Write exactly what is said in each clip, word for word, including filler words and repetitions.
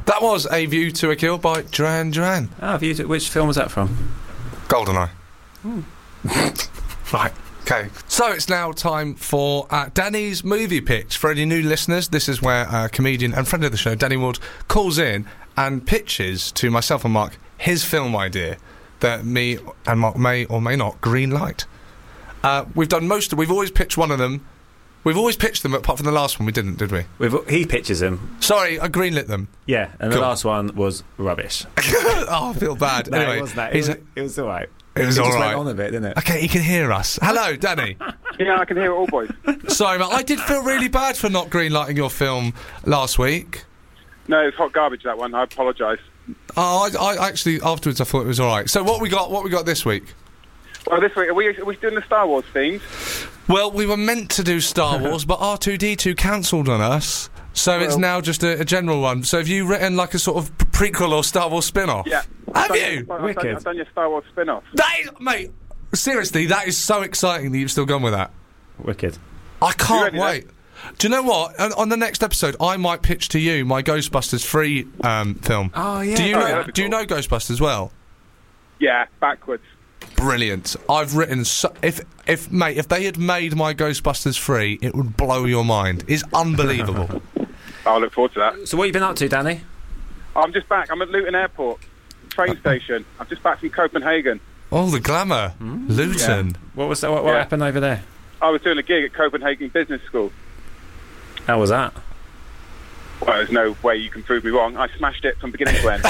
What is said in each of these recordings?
That was A View to a Kill by Duran Duran. Ah, View to... Which film was that from? GoldenEye. Right. Okay, so it's now time for uh, Danny's movie pitch. For any new listeners, this is where a uh, comedian and friend of the show, Danny Ward, calls in and pitches to myself and Mark his film idea that me and Mark may or may not green light. Uh, we've done most of... We've always pitched one of them. We've always pitched them, apart from the last one we didn't, did we? We've, he pitches them. Sorry, I greenlit them. Yeah, and Cool. the last one was rubbish. Oh, I feel bad. No, anyway, it wasn't that. It he's was, a- it was all right. It was it all just right. went on a bit, didn't it? Okay, he can hear us. Hello, Danny. Yeah, I can hear it all, boys. Sorry, mate. I did feel really bad for not greenlighting your film last week. No, it's hot garbage, that one. I apologise. Oh, I, I actually afterwards I thought it was all right. So what we got? What we got this week? Well, this week, are we, are we doing the Star Wars themes? Well, we were meant to do Star Wars, but R two D two cancelled on us, so it's Well- now just a, a general one. So have you written like a sort of prequel or Star Wars spin-off? Yeah. Have I've done you? Your, I've, done, Wicked. I've done your Star Wars spin-off. That is, mate. Seriously, that is so exciting that you've still gone with that. Wicked. I can't ready, wait. Do you know what? On, on the next episode, I might pitch to you my Ghostbusters free um, film. Oh, yeah. Do you Oh, know? yeah, that'd be do you cool. know Ghostbusters well? Yeah, backwards. Brilliant. I've written so, if if mate if they had made my Ghostbusters free, it would blow your mind. It's unbelievable. I'll look forward to that. So what have you been up to, Danny? I'm just back. I'm at Luton Airport, train station. I'm just back from Copenhagen. Oh, the glamour, Luton. What was that? What, what Yeah. happened over there? I was doing a gig at Copenhagen Business School. How was that? Well, there's no way you can prove me wrong. I smashed it from beginning to end.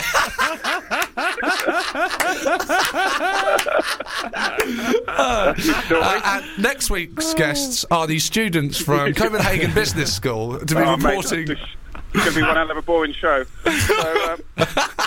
Uh, and next week's guests are the students from Copenhagen Business School to be Oh, mate, reporting. this It's going to be one hell of a boring show. So, um,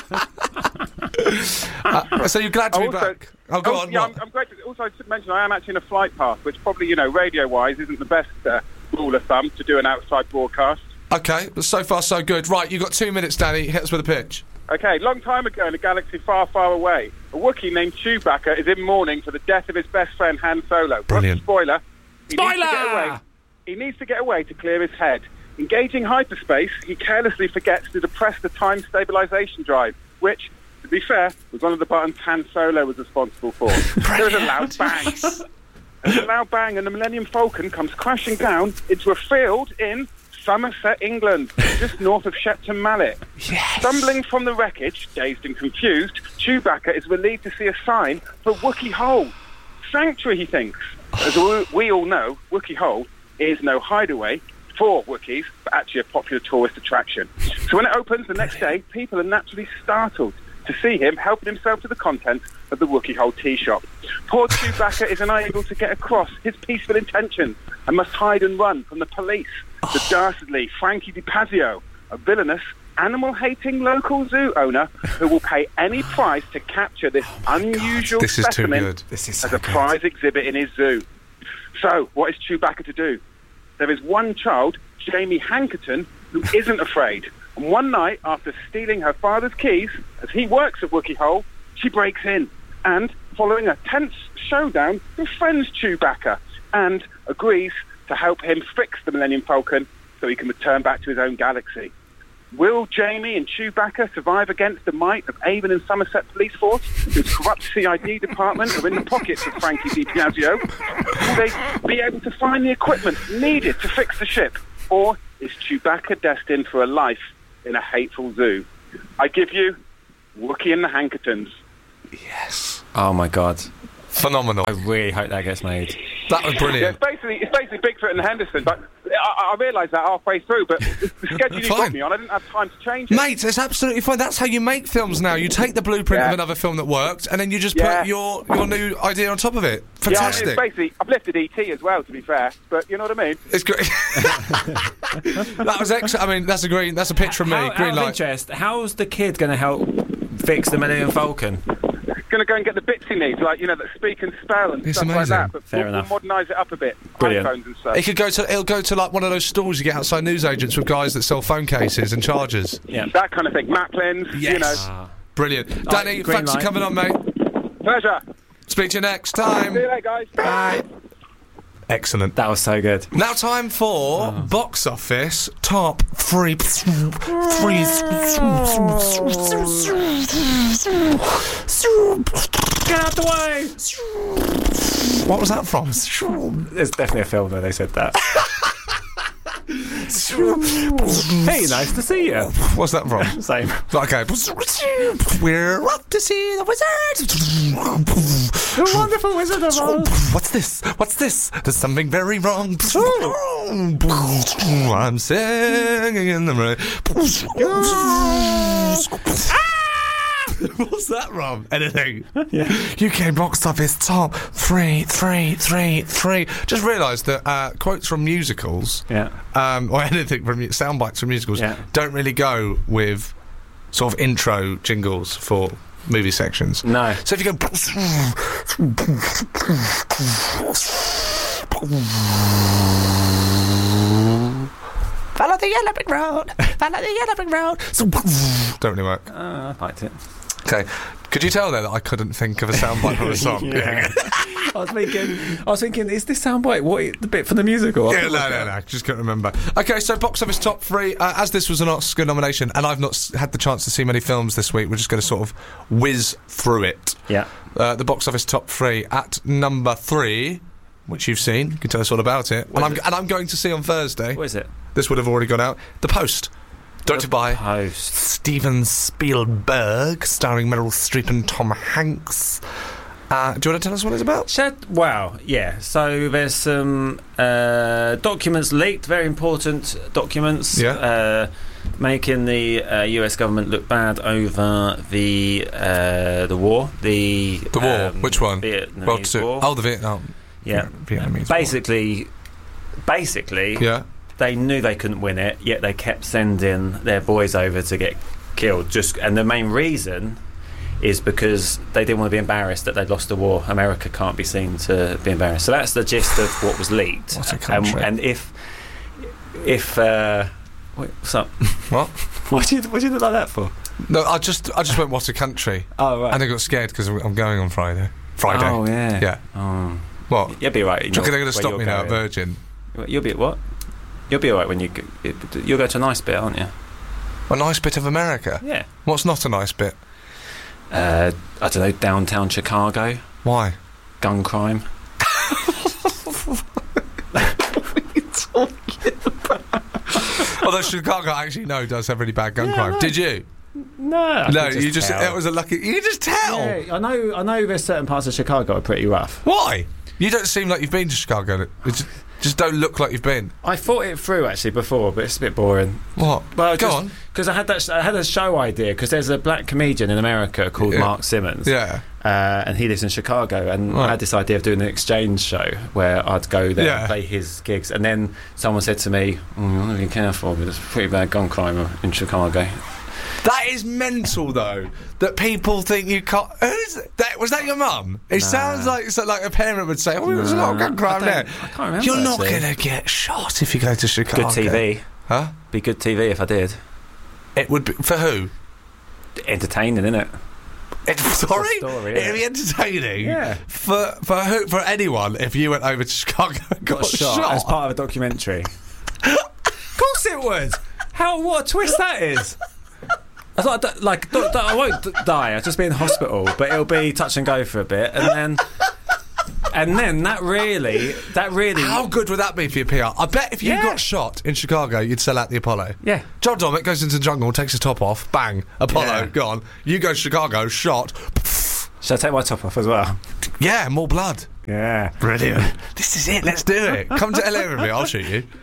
uh, so you're glad to be also- back? Oh, go oh, on. yeah, what? I'm, I'm great. To, also, I should mention I am actually in a flight path, which probably, you know, radio-wise isn't the best uh, rule of thumb to do an outside broadcast. Okay, but so far so good. Right, you've got two minutes, Danny. Hit us with a pitch. Okay, long time ago in a galaxy far, far away, a Wookiee named Chewbacca is in mourning for the death of his best friend Han Solo. Brilliant. Spoiler. He Spoiler! Needs to get away. He needs to get away to clear his head. Engaging hyperspace, he carelessly forgets to depress the time stabilization drive, which, to be fair, was one of the buttons Han Solo was responsible for. There is a loud bang. There's a loud bang, and the Millennium Falcon comes crashing down into a field in Somerset, England, just north of Shepton Mallet. Yes. Stumbling from the wreckage, dazed and confused, Chewbacca is relieved to see a sign for Wookiee Hole. Sanctuary, he thinks. As we, we all know, Wookiee Hole is no hideaway for Wookiees, but actually a popular tourist attraction. So when it opens the next day, people are naturally startled to see him helping himself to the contents of the Wookiee Hole tea shop. Poor Chewbacca is unable to get across his peaceful intentions and must hide and run from the police. The dastardly Frankie DiPazio, a villainous, animal-hating local zoo owner who will pay any price to capture this unusual This is too specimen good. This is so as a good. prize exhibit in his zoo. So, what is Chewbacca to do? There is one child, Jamie Hankerton, who isn't afraid. And one night, after stealing her father's keys, as he works at Wookiee Hole, she breaks in and, following a tense showdown, befriends Chewbacca and agrees to help him fix the Millennium Falcon so he can return back to his own galaxy. Will Jamie and Chewbacca survive against the might of Avon and Somerset Police Force, whose corrupt C I D department are in the pockets of Frankie DiPiazzo? Will they be able to find the equipment needed to fix the ship? Or is Chewbacca destined for a life in a hateful zoo? I give you Wookiee and the Hankertons. Yes. Oh my god. Phenomenal. I really hope that gets made. That was Yeah, brilliant. it's basically it's basically Bigfoot and Henderson, but I, I realised that halfway through. But the schedule you Fine. got me on, I didn't have time to change it. Mate, it's absolutely fine. That's how you make films now. You take the blueprint Yeah. of another film that worked, and then you just Yeah. put your your new idea on top of it. Yeah, Fantastic. it's basically I've lifted E T as well, to be fair. But you know what I mean? It's great. That was excellent. I mean, that's a green. That's a pitch from me. How, green out of light. interest, how's the kid going to help fix the Millennium Falcon? Going to go and get the bits he needs, like, you know, that speak and spell and It's stuff like amazing. that. But Fair we'll, enough. we'll modernise it up a bit. Brilliant. iPhones and stuff. It could go to. It'll go to like one of those stalls you get outside newsagents with guys that sell phone cases and chargers. Yeah. That kind of thing. Maplins, you know. Yes. Brilliant. Danny, green thanks for light. coming on, mate. Pleasure. Speak to you next See time. you later, guys. Bye. Excellent. That was so good. Now time for Oh. box office top three. three. Get out the way! What was that from? There's definitely a film where they said that. Hey, nice to see you. What's that from? Same. Okay. We're off to see the wizard. The wonderful Wizard of Oz. What's this? What's this? There's something very wrong. I'm singing in the rain. What's that from? Anything? Yeah. U K box office top three, three, three, three. Just realised that uh, quotes from musicals, Yeah. um, or anything from sound bites from musicals, Yeah. don't really go with sort of intro jingles for movie sections. No. So if you go, follow the yellow brick road, follow the yellow brick road. So, don't really work. Uh, I liked it. Okay, could you tell there that I couldn't think of a soundbite for a song? Yeah. I was thinking, I was thinking, is this soundbite what the bit for the musical? I Yeah, thought no, it no, was- no. Just couldn't remember. Okay, so box office top three. Uh, as this was an Oscar nomination, and I've not s- had the chance to see many films this week, we're just going to sort of whiz through it. Yeah. Uh, the box office top three at number three, which you've seen. You can tell us all about it. And What I'm, is it? and I'm going to see on Thursday. What is it? This would have already gone out. The Post, directed by Post. Steven Spielberg, starring Meryl Streep and Tom Hanks. Uh, do you want to tell us what it's about? Shed, wow, yeah. So there's some uh, documents leaked, very important documents, Yeah. uh, making the uh, U S government look bad over the uh, the war. The The war. um, Which one? Vietnamese World Two. War. Oh, the Vietnam. yeah. Vietnamese. War. Basically, basically, Yeah. they knew they couldn't win it, yet they kept sending their boys over to get killed. Just and the main reason is because they didn't want to be embarrassed that they'd lost the war. America can't be seen to be embarrassed. So that's the gist of what was leaked. What a country. And, and if if uh, wait, what's up? What? What did you what did you look like that for? No, I just I just went, what a country. Oh right. And I got scared because I'm going on Friday. Friday. Oh yeah. Yeah. Oh. What? You'll be right. Do you reckon they're going to stop me now at Virgin? You'll be at what? You'll be alright when you go, you'll go to a nice bit, aren't you? A nice bit of America? Yeah. What's not a nice bit? Uh, I don't know, downtown Chicago, Why? gun crime. Although Chicago, I actually know, does have really bad gun Yeah, crime. no. Did you? No, I no, can you just, tell. it was a lucky, you can just tell. Yeah, I know. I know. There's certain parts of Chicago are pretty rough. Why? You don't seem like you've been to Chicago. It just, just don't look like you've been. I thought it through actually before, but it's a bit boring. What? Well, Go on. Because I had that. I had a show idea because there's a black comedian in America called Yeah. Mark Simmons. Yeah. Uh, and he lives in Chicago, and Right. I had this idea of doing an exchange show where I'd go there Yeah. and play his gigs, and then someone said to me, oh, "You want to be careful, but there's pretty bad gun crime in Chicago." That is mental, though. That people think you can't. Who's that? Was that your mum? It Nah. sounds like so, like a parent would say, "Oh, there's a lot of gun I crime don't- there." I can't remember. You're not actually. going to get shot if you go to Chicago. Good T V. huh? Be good T V if I did. It would be for who? Entertaining, isn't it? It, sorry, story, yeah. it'd be entertaining. Yeah. For for who? For anyone, if you went over to Chicago and got, Got shot, shot. as part of a documentary. Of course it would. How? What a twist that is. I thought, I'd- like, d- d- I won't d- die. I'll just be in hospital, but it'll be touch and go for a bit, and then, and then that really, that really, How good would that be for your P R? I bet if you Yeah. got shot in Chicago, you'd sell out the Apollo. yeah. John Dommett goes into the jungle, takes his top off, bang, Apollo, Yeah. gone. You go to Chicago, shot. Should I take my top off as well? Yeah, more blood. Yeah. Brilliant. This is it. Let's do it. Come to L A with me. I'll shoot you.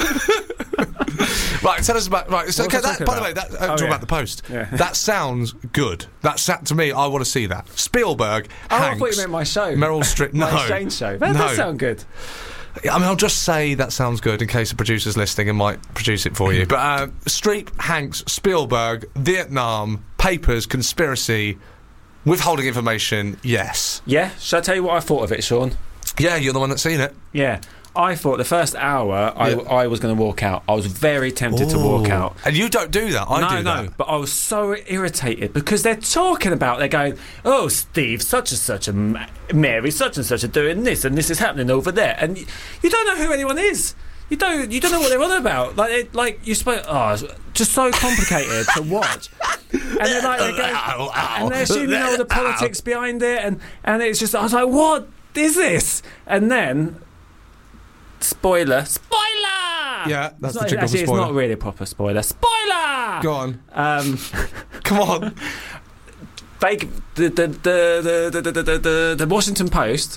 Right, tell us about. Right, so, What okay. was I That, talking by the about? way, that, uh, Oh, talking yeah. about the Post. Yeah. That sounds good. That's that to me. I want to see that. Spielberg, Oh, Hanks, I thought you meant my show. Meryl Streep. No, My exchange show. That no. does sound good. I mean, I'll just say that sounds good in case the producer's listening and might produce it for you. But uh, Streep, Hanks, Spielberg, Vietnam, Papers, Conspiracy, withholding information. Yes. Yeah. Should I tell you what I thought of it, Sean? Yeah, you're the one that's seen it. Yeah. I thought the first hour I, Yeah. I was going to walk out. I was very tempted to walk Ooh. out. And you don't do that. I no, do no, that. but I was so irritated because they're talking about, they're going, oh, Steve, such and such, and Mary, such and such are doing this, and this is happening over there, and y- you don't know who anyone is. You don't, you don't know what they're on about. Like, it, like you're supposed. Oh, it's just so complicated to watch. And they're like, they're going, and they're assuming all the politics behind it, and and it's just, I was like, what is this? And then, spoiler, spoiler. Yeah, that's It's the not, jingle actually, for it's spoiler. not really a proper spoiler. Spoiler. Go on. Um, Come on. they, the, the, the, the, the, the, the, the Washington Post,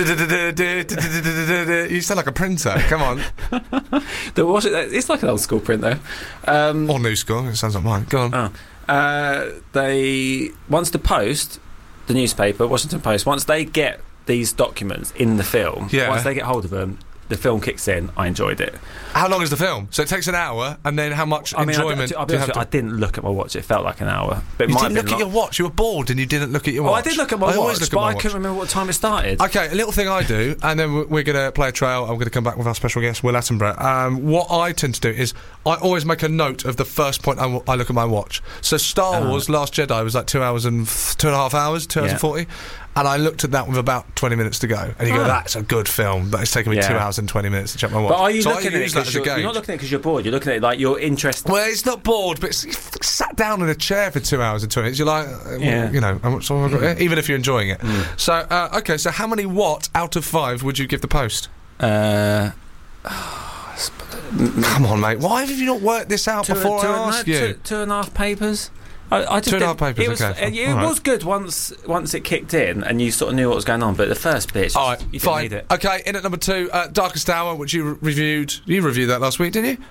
You sound like a printer. Come on. the Washington, it's like an old school printer. Um, Or new school. It sounds like mine. Go on. oh, uh, they once the Post, the newspaper, Washington Post, once they get these documents in the film, Yeah. once they get hold of them, the film kicks in. I enjoyed it. How long is the film? So it takes an hour, and then how much I mean, enjoyment I, I'll do be you honest, have with you, to... I didn't look at my watch. It felt like an hour. But it You might didn't have look been at your long. watch. You were bored, and you didn't look at your Oh, watch. I did look at my I always watch, look at but my I watch. couldn't remember what time it started. Okay, a little thing I do, and then we're- we're going to play a trail. I'm going to come back with our special guest, Will Attenborough. Um, what I tend to do is I always make a note of the first point I, w- I look at my watch. So Star Uh. Wars Last Jedi was like two hours and f- two and a half hours, two hours Yeah. and forty, and I looked at that with about twenty minutes to go. And you go, Ah. that's a good film. But it's taken me Yeah. two hours and twenty minutes to check my watch. But are you so looking I at it use that because as a you're, you're gauge. not looking at it because you're bored. You're looking at it like you're interested. Well, it's not bored, but it's, you've sat down in a chair for two hours and twenty minutes. You're like, uh, Yeah. you know, how much time have I got here? Even if you're enjoying it. So, uh, okay, so how many what out of five would you give the Post? Uh, Come on, mate. Why have you not worked this out two, before two, I no, ask you? two, two and a half papers. I, I just Two and a half didn't- papers, It was, okay, uh, fine. it All right. was good once once it kicked in and you sort of knew what was going on. But the first bit, All right, you didn't fine. need it. Okay, in at number two, uh, Darkest Hour, which you re- reviewed. You reviewed that last week, didn't you?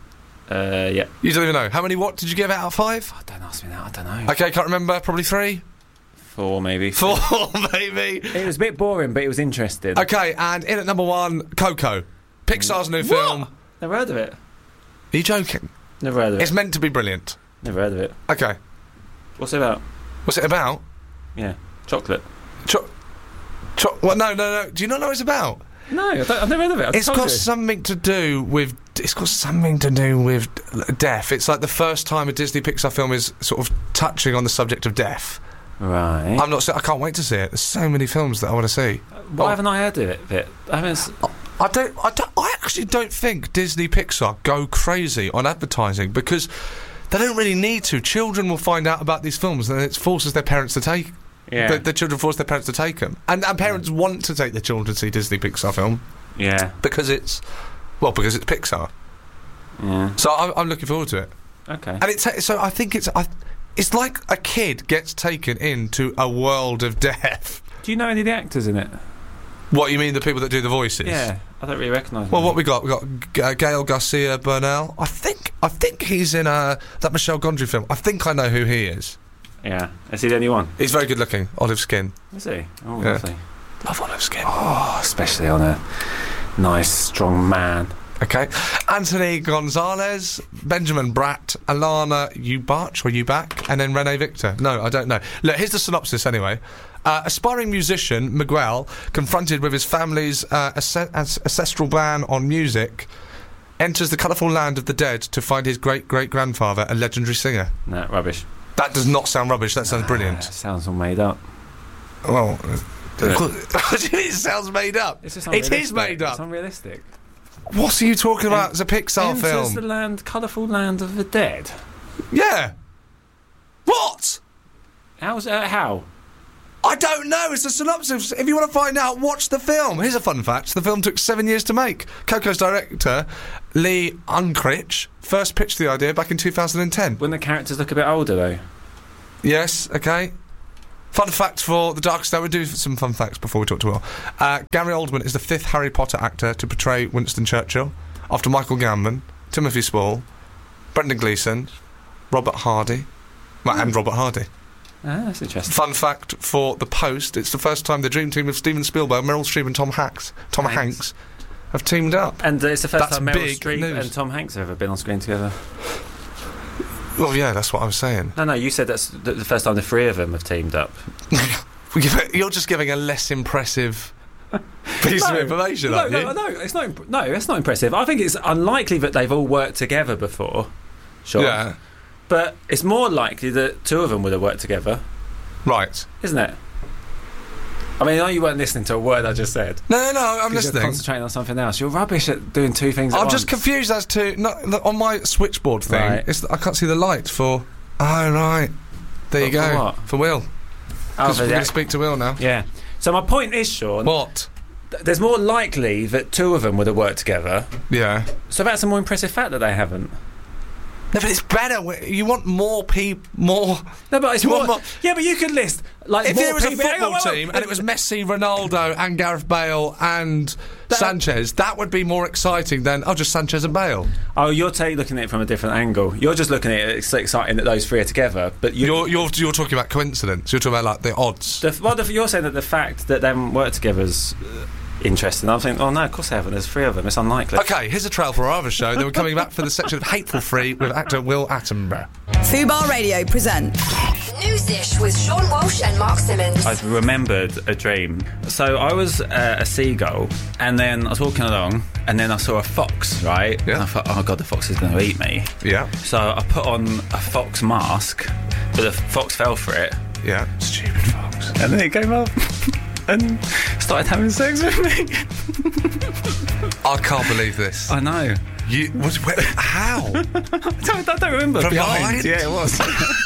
Uh, yeah. You don't even know. How many what did you give out of five? Oh, don't ask me that. I don't know. Okay, can't remember. Probably three? Four maybe. Four, maybe. It was a bit boring, but it was interesting. Okay, and in at number one, Coco. Pixar's new What? film. Never heard of it. Are you joking? Never heard of it. It's meant to be brilliant. Never heard of it. Okay. What's it about? What's it about? Yeah, chocolate. Cho- cho- what? No, no, no. Do you not know what it's about? No, I don't, I've never heard of it. I It's told got you. something to do with. It's got something to do with d- death. It's like the first time a Disney Pixar film is sort of touching on the subject of death. Right. I'm not. se- I can't wait to see it. There's so many films that I want to see. Why oh. haven't I heard of it? a bit? I haven't. s- I don't. I don't. I actually don't think Disney Pixar go crazy on advertising because they don't really need to. Children will find out about these films, and it forces their parents to take. Yeah. The, the children force their parents to take them, and, and parents want to take their children to see Disney Pixar film yeah. because it's, well, because it's Pixar. Yeah. So I'm, I'm looking forward to it, Okay. and it's so I think it's I, it's like a kid gets taken into a world of death. Do you know any of the actors in it? What you mean, the people that do the voices? Yeah, I don't really recognise. Well, them. what we got? We got G- uh, Gail Garcia Bernal. I think I think he's in uh, that Michel Gondry film. I think I know who he is. Yeah. Is he the only one? He's very good looking, olive skin. Is he? Oh, Yeah. lovely. Love olive skin. Oh, especially on a nice, strong man. Okay. Anthony Gonzalez, Benjamin Bratt, Alana Ubach or Ubach, and then Renee Victor. No, I don't know. Look, here's the synopsis anyway. Uh, aspiring musician Miguel, confronted with his family's uh, ace- as- ancestral ban on music, enters the colourful land of the dead to find his great-great-grandfather, a legendary singer. No, rubbish. That does not sound rubbish. That sounds Uh, brilliant. sounds all made up. Well, Yeah. it sounds made up. It's just It is unrealistic. made up. It's unrealistic. What are you talking about? En- It's a Pixar Enters film. the land, colourful land of the dead. Yeah. What? How's uh, how? I don't know. It's a synopsis. If you want to find out, watch the film. Here's a fun fact. The film took seven years to make. Coco's director, Lee Unkrich, first pitched the idea back in two thousand ten. Wouldn't the characters look a bit older though? Yes, okay. Fun fact for The Darkest Hour. We'll do some fun facts before we talk to Will. Uh, Gary Oldman is the fifth Harry Potter actor to portray Winston Churchill, after Michael Gambon, Timothy Spall, Brendan Gleeson, Robert Hardy, well, and Robert Hardy. Ah, that's interesting. Fun fact for The Post, it's the first time the dream team of Steven Spielberg, Meryl Streep and Tom Hanks, Tom Hanks. Hanks, have teamed up. And uh, it's the first That's time Meryl big Streep news. and Tom Hanks have ever been on screen together. Well, yeah, that's what I was saying. No, no, you said that's the the first time the three of them have teamed up. You're just giving a less impressive piece No, of information, no, aren't no, you? no, it's not. imp- No, it's not impressive. I think it's unlikely that they've all worked together before. Sure. Yeah. But it's more likely that two of them would have worked together, Right. isn't it? I mean, I know you weren't listening to a word I just said. No, no, no, I'm 'Cause You're listening. concentrating on something else. You're rubbish at doing two things at I'm once. just confused as to not, the, on my switchboard thing. Right. It's, I can't see the light for. Oh right, there you For- for go what? for Will. Oh, Because but we're going yeah. to speak to Will now. Yeah. So my point is, Sean, What? th- there's more likely that two of them would have worked together. Yeah. So that's a more impressive fact that they haven't. No, but it's better. You want more people, more. No, but it's You more, want more- Yeah, but you could list like If more it was a people- hang football on, wait, wait, team wait. and it was Messi, Ronaldo, and Gareth Bale and That- Sanchez, that would be more exciting than oh, just Sanchez and Bale. Oh, you're ta- looking at it from a different angle. You're just looking at it. It's exciting that those three are together, but you, You're you're you're talking about coincidence. You're talking about like the odds. the, well, the, you're saying that the fact that they haven't worked together is uh, interesting. I'm thinking, oh no, of course they haven't. There's three of them. It's unlikely. Okay, here's a trail for our other show. Then we're coming back for the section of Hateful Free with actor Will Attenborough. Fubar Radio presents Newsish with Sean Walsh and Mark Simmons. I've remembered a dream. So I was uh, a seagull, and then I was walking along, and then I saw a fox, right? Yeah. And I thought, oh god, the fox is going to eat me. Yeah, So I put on a fox mask, but the fox fell for it, yeah. Stupid fox. and then it came up and started having sex with me. I can't believe this. I know. You what, where, how? I don't, I don't remember. From behind? Yeah, it was.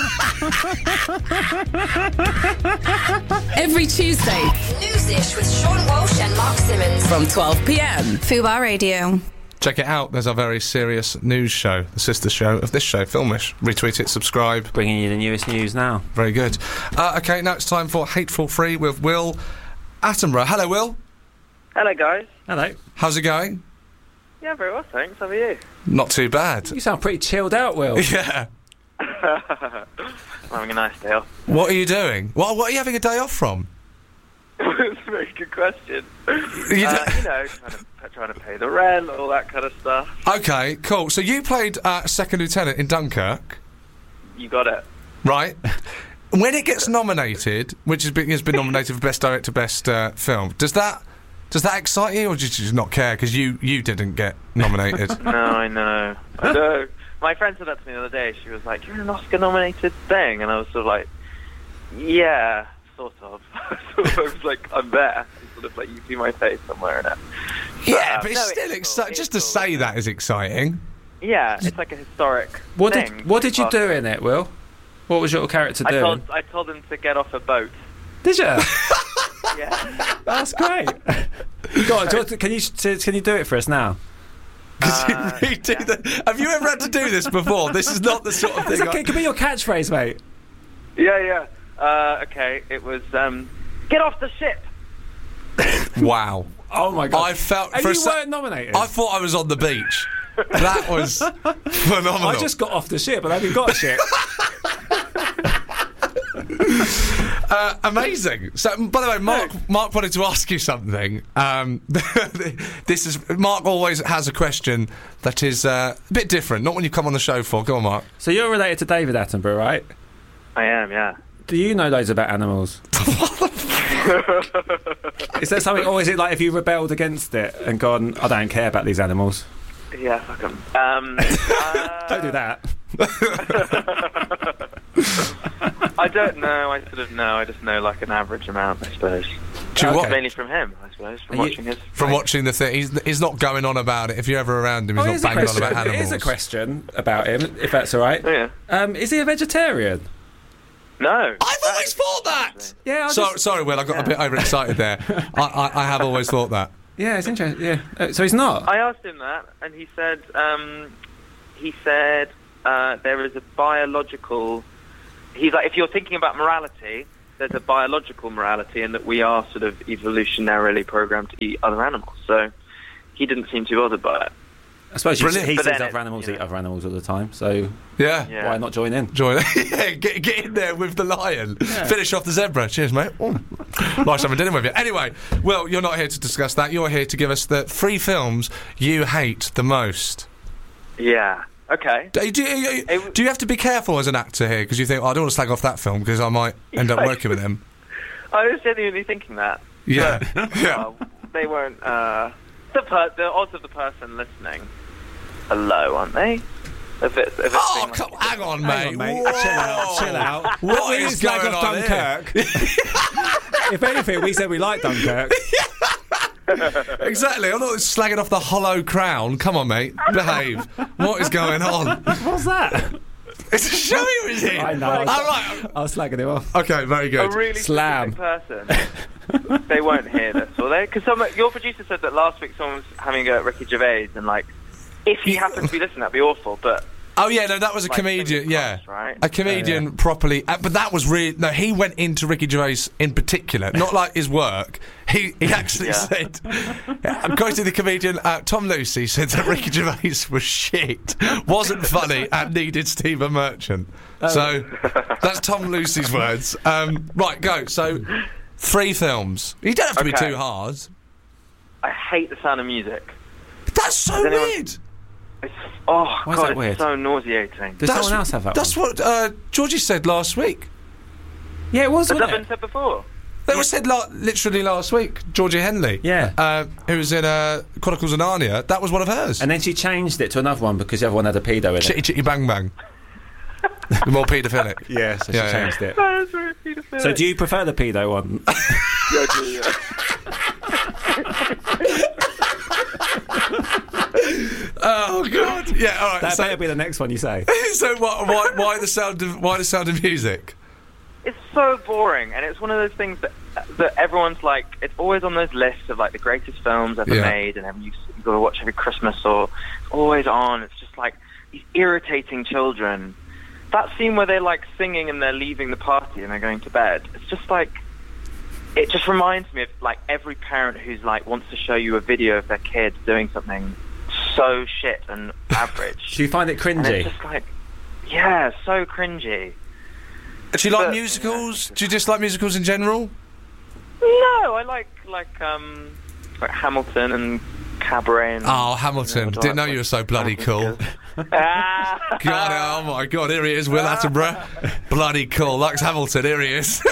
every Tuesday Newsish with Sean Walsh and Mark Simmons. from twelve p.m. Fubar Radio. Check it out. There's a very serious news show, the sister show of this show, Filmish. Retweet it, subscribe. Bringing you the newest news now. Very good. Uh, okay, now it's time for Hateful Free with Will Attenborough. Hello, Will. Hello, guys. Hello. How's it going? Yeah, very well, thanks. How are you? Not too bad. You sound pretty chilled out, Will. Yeah. I'm having a nice day off. What are you doing? What, what are you having a day off from? It's a very good question. You Uh, d- you know, trying to, trying to pay the rent, all that kind of stuff. Okay, cool. So you played uh, Second Lieutenant in Dunkirk, You got it. right? When it gets nominated, which has been, has been nominated for Best Director, Best uh, Film, does that does that excite you, or do you just not care because you, you didn't get nominated? No, I know. I know. My friend said that to me the other day. She was like, "You're in an Oscar-nominated thing," and I was sort of like, "Yeah, sort of." sort of I was like, "I'm there." It's sort of like you see my face somewhere in it. Yeah, um, but it's no, still it's exciting. cool. Just to It's cool. say that is exciting. Yeah, it's like a historic What thing. did What did you But do in it, Will? What was your character I doing? told I told him to get off a boat. Did you? Yeah. That's great. Go on, do you want to- can you s- can you do it for us now? Could Uh, you redo the- Have you ever had to do this before? This is not the sort of It's thing. okay, I- it could be your catchphrase, mate. Yeah, yeah. Uh, okay, it was, um, get off the ship! Wow. Oh my god! I felt and for a you sec- weren't nominated. I thought I was on the beach. That was phenomenal. I just got off the ship, and I haven't got a ship. Uh, amazing. So, by the way, Mark, Mark wanted to ask you something. Um, this is Mark always has a question that is uh, a bit different. Not when you come on the show for. Go on, Mark. So you're related to David Attenborough, right? I am, yeah. Do you know loads about animals? Is there something, or is it like if you rebelled against it and gone, I don't care about these animals? Yeah, fuck 'em. Um, uh, Don't do that. I don't know, I sort of know, I just know like an average amount, I suppose. Do you Okay. what? Mainly from him, I suppose, from Are you- watching his... From watching the thing, he's, he's not going on about it. If you're ever around him, he's Oh, not here's a banging on question. about animals. Here's a question about him, if that's all right. Oh, yeah. Um, is he a vegetarian? No. I've always thought that. Yeah, I So, just, sorry, Will, I got a bit overexcited there. I, I, I have always thought that. yeah, it's interesting. Yeah, uh, so he's not. I asked him that, and he said, um, he said uh, there is a biological... He's like, if you're thinking about morality, there's a biological morality in that we are sort of evolutionarily programmed to eat other animals. So he didn't seem too bothered by it. I suppose you, Brilliant. he But sees then other it- animals you eat know. other animals all the time, so Yeah. Yeah. why not join in? Join yeah, get, get in there with the lion. Finish off the zebra. Cheers, mate. Oh. Nice having dinner with you. Anyway, Will, you're not here to discuss that. You're here to give us the three films you hate the most. Yeah. Okay. Do you, do you, It- do you have to be careful as an actor here? Because you think, oh, I don't want to slag off that film because I might end up Yeah. working with him. I was genuinely thinking that. Yeah. yeah. Uh, they won't. Uh, the per- the odds of the person listening are low, aren't they? If it, if it's Oh, being like- come, hang on, Hang mate. on, mate. Chill out, chill out. What we is slag going off on here? Dunkirk. If anything, we said we like Dunkirk. Exactly. I'm not slagging off the hollow crown. Come on, mate. Behave. What is going on? What's that? It's a show you was in. I know. All right. I was slagging him off. Okay, very a good. really Slam. specific person, they won't hear this, will they? Because your producer said that last week someone was having a go at Ricky Gervais, and like, if he happened to be listening, that'd be awful. But Oh yeah, no, that was a Like, comedian. fingers Yeah, crossed, right? a comedian properly. Uh, but that was really no. He went into Ricky Gervais in particular, not like his work. He he actually Yeah. said, I'm quoting the comedian uh, Tom Lucy said that Ricky Gervais was shit, wasn't funny, and needed Stephen Merchant. So that's Tom Lucy's words. Um, right, go. So three films. You don't have to be Okay. too hard. I hate the sound of music. That's so Does anyone- weird. It's, oh Why is god, that it's weird? so nauseating. Does That's- someone else have that That's one? what uh, Georgie said last week. Yeah, it was, Has that wasn't been it? said before? That was said la- literally last week. Georgie Henley, Yeah. uh, who was in uh, Chronicles of Narnia. That was one of hers. And then she changed it to another one because the other one had a pedo in it. Chitty Chitty Bang Bang. The more paedophilic. Yeah, so Yeah, she yeah. changed it. That is really paedophilic. So do you prefer the pedo one? Yeah, I do, yeah. Oh God! Yeah, all right. That so, better be the next one you say. so why, why, why the sound of why the sound of music? It's so boring, and it's one of those things that that everyone's like. It's always on those lists of like the greatest films ever Yeah. made, and every- you you've got to watch every Christmas, or it's always on. It's just like these irritating children. That scene where they're like singing and they're leaving the party and they're going to bed. It's just like it just reminds me of like every parent who's like wants to show you a video of their kid doing something so shit and average. Do you find it And it's cringy? just like, yeah, so cringy. Do you like But- musicals? Do you just like musicals in general? No, I like like um like Hamilton and Cabaret. And, Oh, Hamilton! Yeah, I Didn't know like you were so bloody cool. Ah. God, oh my God! Here he is, Will Attenborough. Bloody cool, likes Hamilton. Here he is.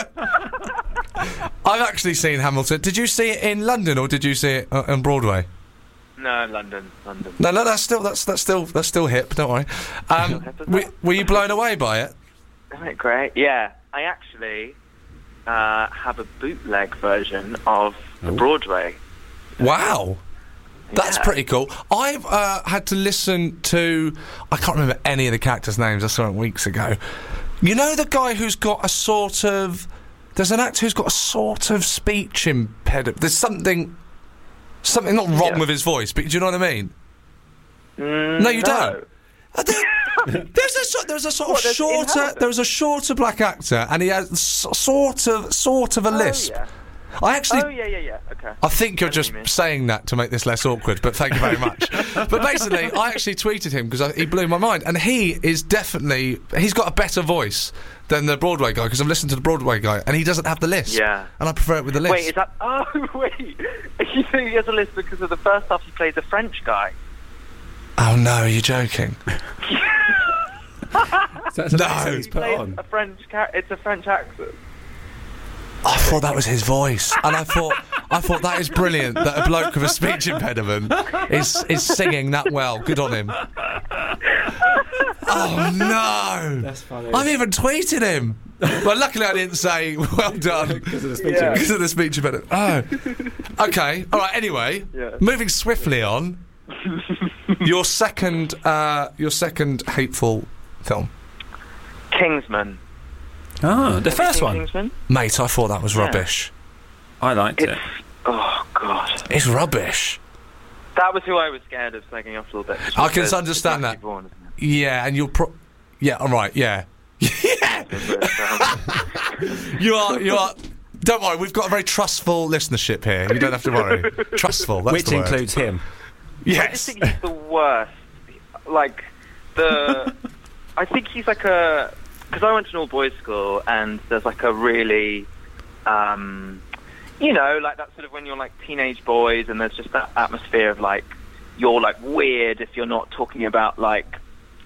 I've actually seen Hamilton. Did you see it in London or did you see it uh, on Broadway? No, London, London. No, no, that's still that's that's still that's still hip. Don't worry. Um, hip, is were, it? were you blown away by it? Isn't it great? Yeah, I actually uh, have a bootleg version of the Broadway. Wow. That's Yeah. pretty cool. I've uh, had to listen to. I can't remember any of the characters' names. I saw it weeks ago. You know the guy who's got a sort of. There's an actor who's got a sort of speech impediment. There's something. Something not wrong Yeah. with his voice, but do you know what I mean? Mm, No, you don't. Uh, there- there's a so- there's a sort What, of there's in shorter Hamilton? there was a shorter black actor, and he has s- sort of sort of a lisp. Oh, yeah. I actually. Oh, yeah, yeah, yeah. Okay. I think you're I know just what you mean. saying that to make this less awkward, but thank you very much. But basically, I actually tweeted him because he blew my mind, and he is definitely he's got a better voice than the Broadway guy because I've listened to the Broadway guy, and he doesn't have the lisp. Yeah. and I prefer it with the lisp. Wait, is that? Oh, wait. You think he has a list because of the first half he plays a French guy? Oh no, you're joking. So that's a No. accent he's He put plays on. a French. Char- it's a French accent. I thought that was his voice, and I thought I thought that is brilliant that a bloke with a speech impediment is is singing that well. Good on him. Oh no! That's funny. I've even tweeted him. Well, luckily I didn't say well done Because of the speech. Yeah. because of the speech impediment. Oh, okay. All right. Anyway, Yeah. moving swiftly on. Your second, uh, your second hateful film, Kingsman. Oh, the first Seen one. Kingsman? mate. I thought that was rubbish. I liked It's it. oh god. It's rubbish. That was who I was scared of slagging off a little bit. I can It's understand Matthew that. Vaughn, isn't Yeah, and you'll pro. Yeah. All right. Yeah. Yeah. it? You are. You are. Don't worry. We've got a very trustful listenership here. You don't have to worry. Trustful. That's Which the word. includes him. I just Yes. think he's the worst. Like the, I think he's like a. Because I went to an all-boys school, and there's like a really, um, you know, like that sort of when you're like teenage boys, and there's just that atmosphere of like you're like weird if you're not talking about like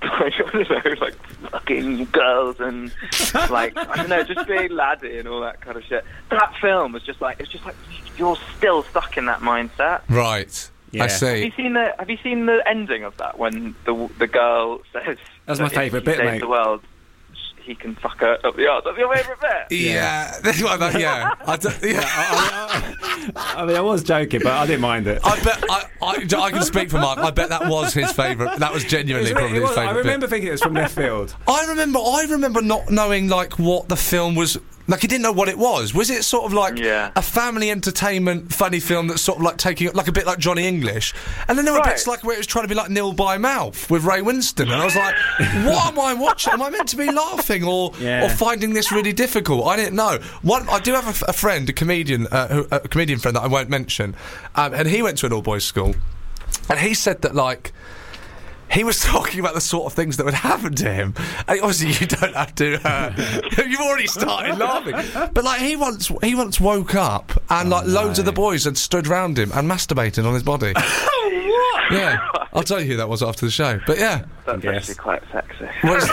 like, I don't know, like fucking girls and like I don't know, just being laddie and all that kind of shit. That film was just like it's just like you're still stuck in that mindset. Right. Yeah. I Have see. you seen the Have you seen the ending of that when the the girl says That's my that if favourite he bit, saves mate. the world, he can fuck her up the arse? That's your favourite bit. Yeah. That's what I- yeah. I don't- yeah. I, I, I mean, I was joking, but I didn't mind it. I bet I, I, I can speak for Mark. I bet that was his favourite. That was genuinely It was- probably it his was- I favourite. remember bit. thinking it was from left field. I remember. I remember not knowing like what the film was. Like he didn't know what it was. Was it sort of like Yeah. a family entertainment funny film that's sort of like taking like a bit like Johnny English, and then there were Right. bits like where it was trying to be like Nil by Mouth with Ray Winston, and I was like, what am I watching? Am I meant to be laughing or Yeah. or finding this really difficult? I didn't know. One, I do have a, f- a friend, a comedian, uh, who, a comedian friend that I won't mention, um, and he went to an all boys school, and he said that like. He was talking about the sort of things that would happen to him. And obviously, you don't have to. Uh, you've already started laughing. But like, he once he once woke up and like loads of the boys had stood round him and masturbated on his body. What? Yeah, I'll tell you who that was after the show. But yeah, That's Yes. actually quite sexy. was,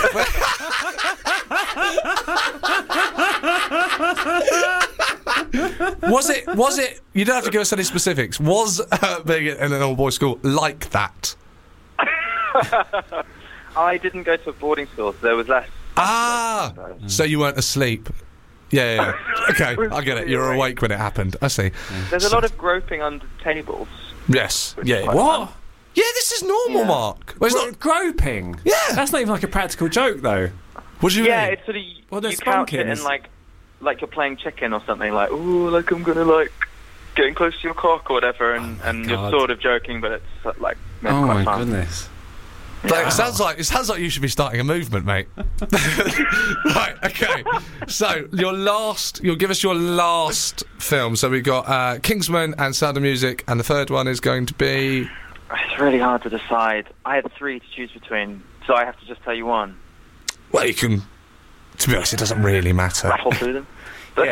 was it? Was it? You don't have to give us any specifics. Was uh, being in an all boys school like that? I didn't go to a boarding school, so there was less. Ah, so you weren't asleep. Yeah, yeah, yeah. Okay, I get it. You were awake when it happened. I see. There's a lot of groping under tables. Yes. Yeah. quite What? fun. Yeah, this is normal, Yeah. Mark. Well, it's Gro- not. groping. Yeah. That's not even like a practical joke, though. What do you Yeah, mean? it's sort of Well, there's you couch it spunkings. in like like you're playing chicken or something. Like, ooh, like I'm gonna like getting close to your cock or whatever, and, and you're God. sort of joking, but it's uh, like meant Oh quite my fun. goodness. Like, it sounds like it sounds like you should be starting a movement, mate. Right. Okay. So your last, you'll give us your last film. So we've got uh, Kingsman and Sound of Music, and the third one is going to be. It's really hard to decide. I had three to choose between, so I have to just tell you one. Well, you can. To be honest, it doesn't really matter. Rattle through them. But,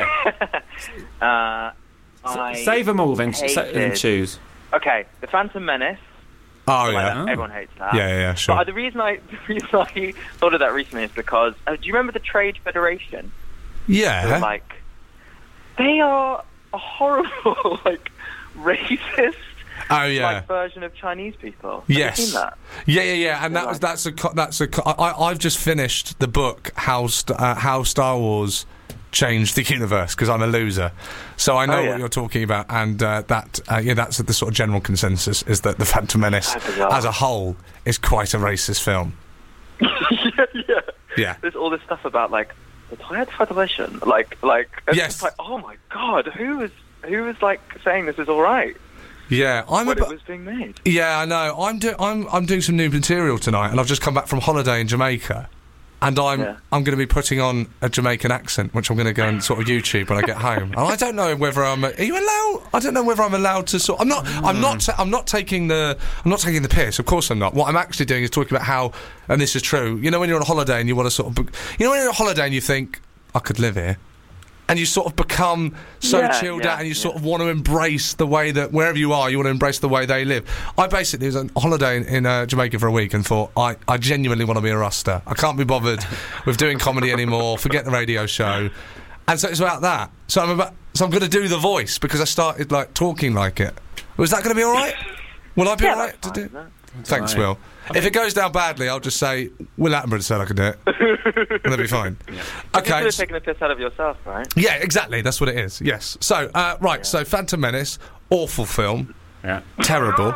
uh, I Save them all, then, sa- then hated- choose. Okay, The Phantom Menace. Oh Like yeah. that. Everyone hates that. Yeah, yeah, yeah, sure. But uh, the reason I the reason I thought of that recently is because uh, do you remember the Trade Federation? Yeah. Like, they are a horrible, like, racist, Oh yeah. like version of Chinese people. Have Yes. you seen that? Yeah, yeah, yeah, and that was that's a co- that's a. Co- I, I've just finished the book how St- uh, how Star Wars changed the universe because I'm a loser, so I know Oh, yeah. what you're talking about, and uh, that uh, yeah, that's the sort of general consensus is that the Phantom Menace So bizarre. as a whole is quite a racist film. yeah, yeah. Yeah. There's all this stuff about like the Trade Federation, like, like, it's Yes. just like, oh my god, who is who is like saying this is all right Yeah, I'm when a it was being made? Yeah, I know. I'm doing I'm I'm doing some new material tonight, and I've just come back from holiday in Jamaica, and I'm Yeah. I'm going to be putting on a Jamaican accent, which I'm going to go and sort of YouTube when I get home. And I don't know whether I'm. Are you allowed? I don't know whether I'm allowed to sort. I'm not. I'm not. ta- I'm not taking the. I'm not taking the piss. Of course, I'm not. What I'm actually doing is talking about how, and this is true. You know, when you're on holiday and you want to sort of. be- You know, when you're on holiday and you think, I could live here. And you sort of become so Yeah, chilled yeah, out, and you yeah. sort of want to embrace the way that wherever you are, you want to embrace the way they live. I basically was on holiday in, in uh, Jamaica for a week and thought, I, I genuinely want to be a Rasta. I can't be bothered with doing comedy anymore. Forget the radio show. And so it's about that. So I'm about. So I'm going to do the voice because I started like talking like it. Was that going to be all right? Will I be Yeah, all right that's to fine, do? isn't it? Thanks, Right. Will. If it goes down badly, I'll just say Will Attenborough said I could do it. And that'll be fine. You Okay. could have s- taken a piss out of yourself, right? yeah, exactly. That's what it is. Yes. So, uh, right. So, Phantom Menace, awful film, Yeah. terrible.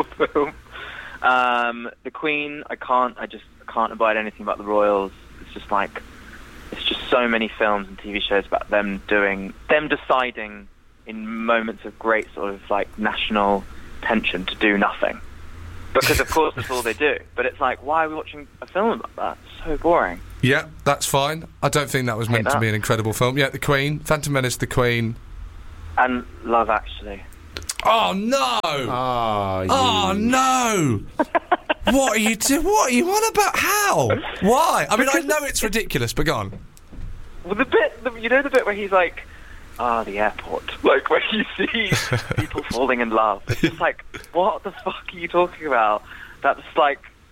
um, the Queen, I can't. I just can't abide anything about the royals. It's just like it's just so many films and T V shows about them doing them deciding in moments of great sort of like national tension to do nothing. Because of course that's all they do. But it's like, why are we watching a film about that? It's so boring. Yeah, that's fine. I don't think that was meant to that. be an incredible film. Yeah, The Queen, Phantom Menace, The Queen. And Love Actually. Oh no! Oh, you... Oh no! What are you do? What are you on about? How? Why? I mean, I know it's ridiculous, but go on. Well, the bit, the, you know, the bit where he's like, ah, the airport, like where you see people falling in love. It's just like, what the fuck are you talking about? That's like,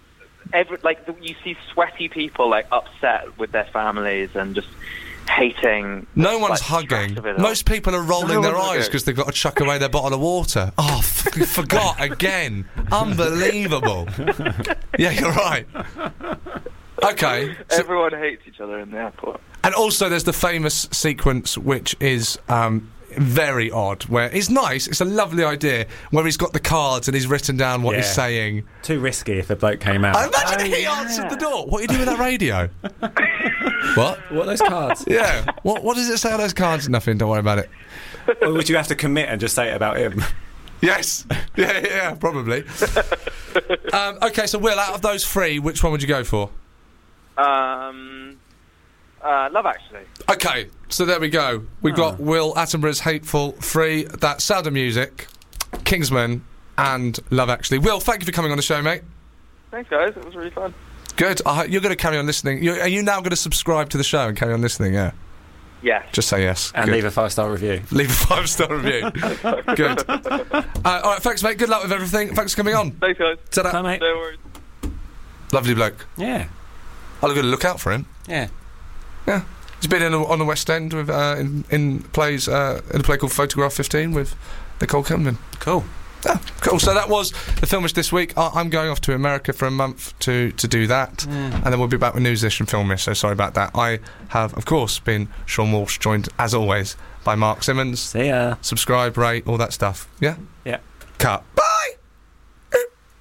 every like the, you see sweaty people like upset with their families and just hating. No one's like, the stress hugging. of it all. Most people are rolling No their one's eyes hugging. because they've got to chuck away their bottle of water. Oh, f- forgot again. Unbelievable. Yeah, you're right. Okay. so- Everyone hates each other in the airport. and also there's the famous sequence which is um, very odd, where it's nice, it's a lovely idea, where he's got the cards and he's written down what he's Yeah. saying. Too risky if the bloke came out. I imagine Oh, he yeah. answered the door. What are you doing with that radio? What? What are those cards? Yeah. What What does it say on those cards? Nothing. Don't worry about it. Or would you have to commit and just say it about him? Yes. Yeah. Yeah. yeah probably. um, okay. So, Will, out of those three, which one would you go for? Um, uh, Love Actually. Okay. So there we go. We've got Will Attenborough's Hateful Three. That's Sound of Music, Kingsman, and Love Actually. Will, thank you for coming on the show, mate. Thanks, guys. It was really fun. Good. Uh, you're going to carry on listening. You're, are you now going to subscribe to the show and carry on listening? Yeah. Yes. Just say yes. And Good. leave a five-star review. Leave a five star review. Good. Uh, all right, thanks, mate. Good luck with everything. Thanks for coming on. Thanks, guys. Ta-da. Bye, mate. No worries. Lovely bloke. Yeah. I'll have a look out for him. Yeah. Yeah. He's been in a, on the West End with uh, in, in plays uh, in a play called Photograph fifteen with Nicole Kidman. Cool. Yeah, cool. So that was the Filmish this week. I- I'm going off to America for a month to, to do that, and then we'll be back with Newsish and Filmish. So sorry about that. I have, of course, been Sean Walsh, joined as always by Mark Simmons. See ya. Subscribe, rate, all that stuff. Yeah. Yeah. Cut. Bye.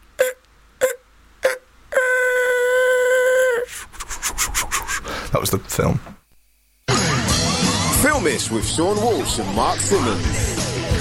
That was the film. Filmish with Sean Walsh and Mark Simmons.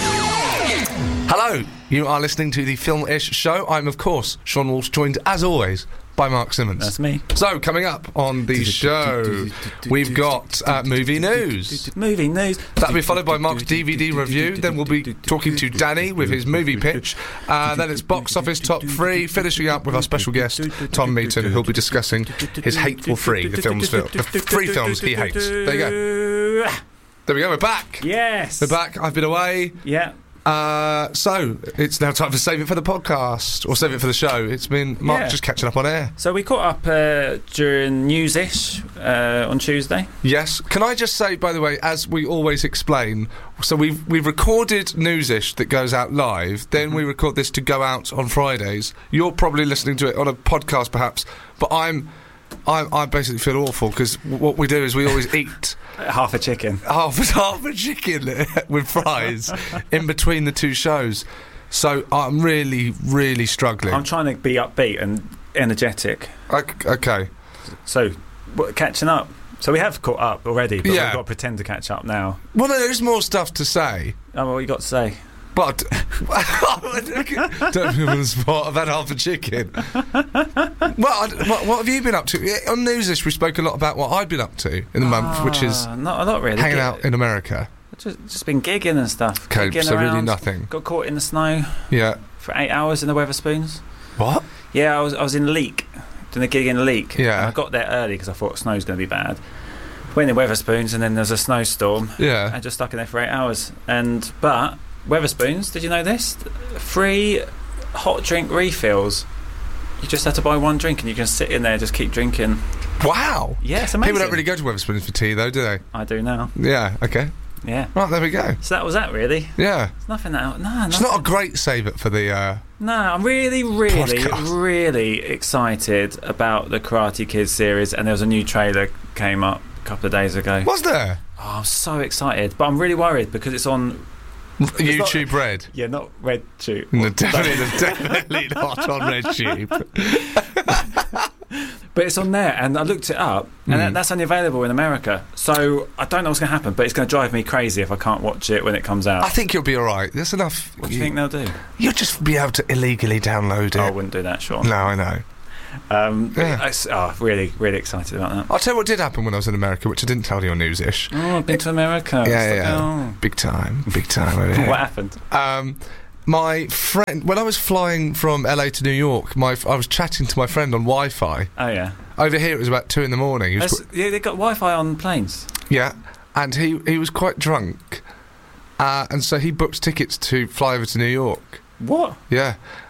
Hello, you are listening to the Film-ish show. I'm, of course, Sean Walsh, joined as always by Mark Simmons. That's me. So, coming up on the show, we've got uh, movie news. Movie news. That'll be followed by Mark's D V D review. Then we'll be talking to Danny with his movie pitch. Uh, then it's box office top three, finishing up with our special guest, Tom Meaton, who'll be discussing his Hateful Three, the films, fil- the f- three films he hates. There you go. There we go, we're back. Yes. We're back. I've been away. Yeah. Uh, so, it's now time to save it for the podcast, or save it for the show. It's been Mark Yeah. just catching up on air. So we caught up uh, during Newsish uh, on Tuesday. Yes. Can I just say, by the way, as we always explain, so we've we've recorded Newsish that goes out live, then Mm-hmm. we record this to go out on Fridays. You're probably listening to it on a podcast, perhaps, but I'm. I, I basically feel awful because what we do is we always eat Half a chicken. half, half a chicken with fries in between the two shows. So I'm really, really struggling. I'm trying to be upbeat and energetic. Ok- okay. So, what, catching up. So we have caught up already, but Yeah. we've got to pretend to catch up now. Well, no, there's more stuff to say. Oh, what you got to say? But don't put me on the spot. I've had half a chicken. Well, I, what, what have you been up to? Yeah, on Newsish, we spoke a lot about what I've been up to in the month, which is Ah, not, not really. hanging Gi- out in America. Just, just been gigging and stuff. Okay, Gigging so really around. nothing. Got caught in the snow Yeah. for eight hours in the Weatherspoons. What? Yeah, I was I was in Leek, doing a gig in Leek. Yeah. And I got there early because I thought snow's going to be bad. Went in Weatherspoons and then there's a snowstorm. Yeah. I just stuck in there for eight hours. And but Weatherspoons, did you know this? Free hot drink refills. You just have to buy one drink and you can sit in there and just keep drinking. Wow. Yeah, it's amazing. People don't really go to Weatherspoons for tea, though, do they? I do now. Yeah. Okay. Yeah. Right, there we go. So that was that really. Yeah. There's nothing that. No, It's nothing. not a great save it for the. Uh, No, I'm really, really, Podcast. really excited about the Karate Kid series, and there was a new trailer came up a couple of days ago. was there Oh, I'm so excited, but I'm really worried because it's on. YouTube Red? Yeah, not Red Tube. No, definitely, definitely not on RedTube. But it's on there, and I looked it up, and Mm. that, that's only available in America. So I don't know what's going to happen, but it's going to drive me crazy if I can't watch it when it comes out. I think you'll be all right. There's enough. what do you think they'll do? You'll just be able to illegally download it. Oh, I wouldn't do that, Sean. No, I know. Um, Yeah. I s- oh, really, really excited about that. I'll tell you what did happen when I was in America, which I didn't tell you on Newsish. Oh, I've been to America. Yeah, It's yeah, like, yeah. Big time, big time over oh. here. What happened? Um, my friend, when I was flying from L A to New York, my I was chatting to my friend on Wi-Fi. Oh, yeah. Over here, it was about two in the morning. He was That's- yeah, they've got Wi-Fi on planes. qu- yeah, and he he was quite drunk, uh, and so he booked tickets to fly over to New York. What? Yeah,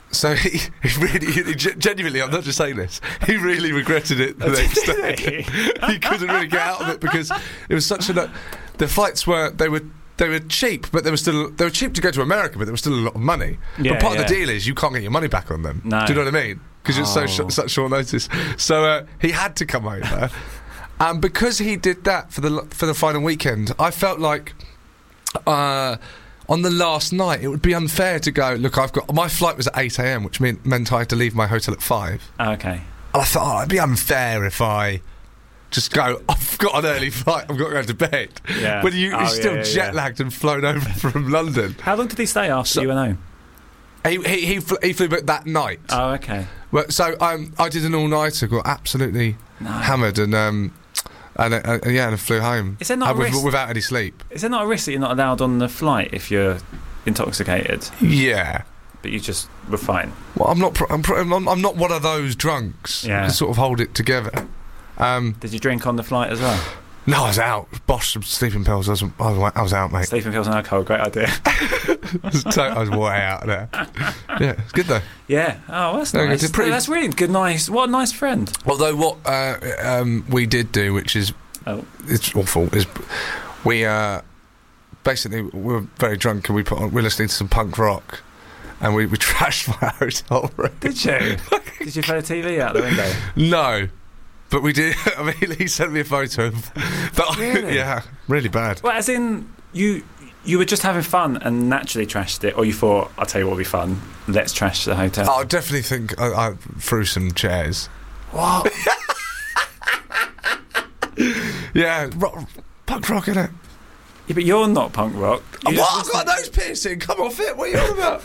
So he, he really, he, ge- genuinely, I'm not just saying this, he really regretted it the next day. He couldn't really get out of it because it was such a... The flights were, they were they were cheap, but they were still, they were cheap to go to America, but there was still a lot of money. Yeah, but part yeah. of the deal is you can't get your money back on them. No. Do you know what I mean? Because it's so Oh. sh- such short notice. So uh, he had to come over. And because he did that for the for the final weekend, I felt like... Uh, on the last night, it would be unfair to go, look, I've got... My flight was at eight a.m, which meant, meant I had to leave my hotel at five. Oh, okay. And I thought, oh, it'd be unfair if I just go, I've got an early flight, I've got to go to bed. Yeah. When you, Oh, you're still yeah, yeah, jet-lagged and flown over from London. How long did he stay after So- you went home? He, he, he, flew, he flew back that night. Oh, okay. Well, so um, I did an all-nighter, got absolutely No. hammered, and... Um, and, uh, uh, yeah, and I flew home. Is there not uh, a with, risk- without any sleep? Is there not a risk that you're not allowed on the flight if you're intoxicated, Yeah. but you just were fine? Well, I'm not. Pro- I'm, pro- I'm, I'm not one of those drunks. Yeah. Who can sort of hold it together. Um, Did you drink on the flight as well? no, I was out. Bosh some sleeping pills. I was. I was, I was out, mate. Sleeping pills and alcohol, great idea. I was, to- I was way out there. Yeah, it's good though. Yeah. Oh, that's Yeah, nice. it's pretty- That's really good. Nice. What a nice friend. Although what uh, um, we did do, which is Oh. it's awful, is we uh, basically we were very drunk and we put on, we were listening to some punk rock, and we, we trashed my hotel room. Did you? Did you throw the T V out the window? No. But we did. I mean, he sent me a photo of that. Really? Yeah, really bad. Well, as in you. You were just having fun and naturally trashed it, or you thought, I'll tell you what would be fun, let's trash the hotel. I definitely think I, I threw some chairs. What? Yeah, rock, punk rock, innit? Yeah, but you're not punk rock. Oh, You what? just I've got a nose piercing. Come off it. What are you on about?